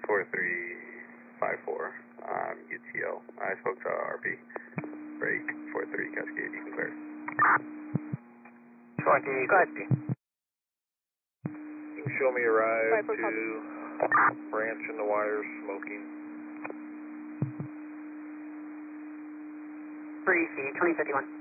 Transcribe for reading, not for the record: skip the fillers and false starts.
4354, UTL. I spoke to RP. Break 43 Cascade, you can clear. 20, go ahead. You can show me a ride to branch in the wires, smoking. 3C, 2051.